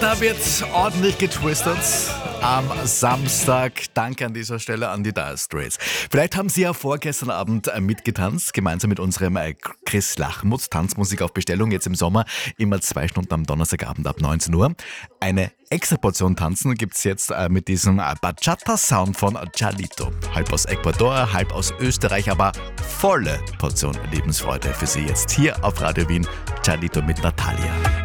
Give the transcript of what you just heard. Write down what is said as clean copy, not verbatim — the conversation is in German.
Da wird ordentlich getwistet am Samstag. Danke an dieser Stelle an die Dire Straits. Vielleicht haben Sie ja vorgestern Abend mitgetanzt, gemeinsam mit unserem Chris Lachmuth. Tanzmusik auf Bestellung jetzt im Sommer, immer 2 Stunden am Donnerstagabend ab 19 Uhr. Eine extra Portion Tanzen gibt's jetzt mit diesem Bachata-Sound von Chalito. Halb aus Ecuador, halb aus Österreich, aber volle Portion Lebensfreude für Sie jetzt hier auf Radio Wien. Chalito mit Natalia.